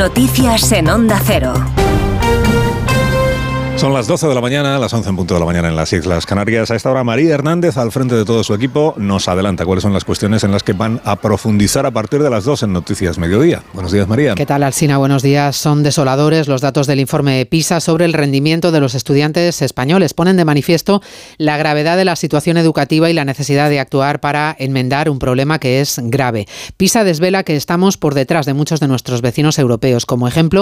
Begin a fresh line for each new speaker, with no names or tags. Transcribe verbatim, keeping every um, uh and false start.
Noticias en Onda Cero.
Son las doce de la mañana, las once en punto de la mañana en las Islas Canarias. A esta hora María Hernández, al frente de todo su equipo, nos adelanta cuáles son las cuestiones en las que van a profundizar a partir de las dos en Noticias Mediodía. Buenos días, María.
¿Qué tal, Alsina? Buenos días. Son desoladores los datos del informe PISA sobre el rendimiento de los estudiantes españoles. Ponen de manifiesto la gravedad de la situación educativa y la necesidad de actuar para enmendar un problema que es grave. PISA desvela que estamos por detrás de muchos de nuestros vecinos europeos. Como ejemplo,